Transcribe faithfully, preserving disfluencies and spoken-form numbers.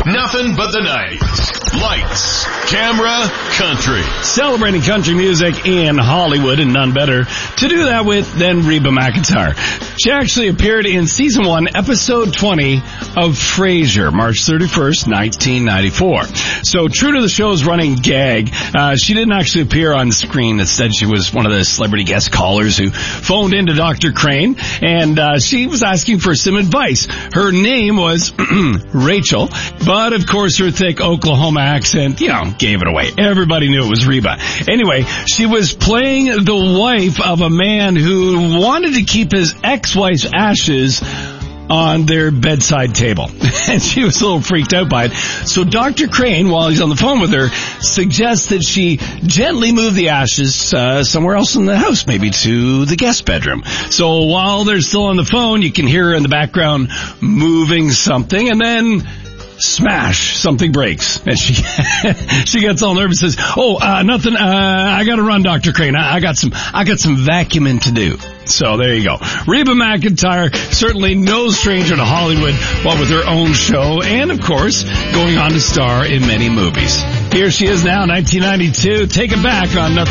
Nothing but the nineties. Lights, camera, country. Celebrating country music in Hollywood, and none better to do that with than Reba McEntire. She actually appeared in season one, episode twenty of Frasier, March thirty-first, nineteen ninety-four. So true to the show's running gag, uh, she didn't actually appear on screen. Instead, she was one of the celebrity guest callers who phoned into Doctor Crane, and uh, she was asking for some advice. Her name was Rachel, but of course her thick Oklahoma accent, you know, gave it away. Everybody knew it was Reba. Anyway, she was playing the wife of a man who wanted to keep his ex-wife's ashes on their bedside table. And she was a little freaked out by it. So Doctor Crane, while he's on the phone with her, suggests that she gently move the ashes uh, somewhere else in the house, maybe to the guest bedroom. So while they're still on the phone, you can hear her in the background moving something, and then smash, something breaks. And she she gets all nervous and says, oh, uh, nothing, uh, I gotta run, Doctor Crane. I, I got some, I got some vacuuming to do. So there you go. Reba McEntire, certainly no stranger to Hollywood, but with her own show, and of course, going on to star in many movies. Here she is now, nineteen ninety-two. Take it back on Nothing